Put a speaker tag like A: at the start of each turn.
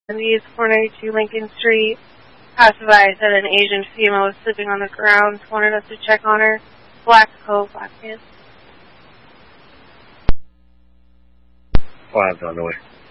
A: East 492 Lincoln Street. Passerby said an Asian female was sleeping on the ground. Wanted us to check on her. Black coat, black pants.
B: 5 on the way.